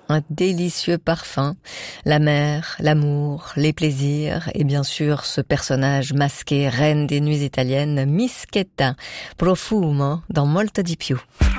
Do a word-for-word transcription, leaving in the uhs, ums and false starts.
un délicieux parfum, la mer, l'amour, les plaisirs et bien sûr ce personnage masqué, reine des nuits italiennes, Mischetta, profumo dans molto di più.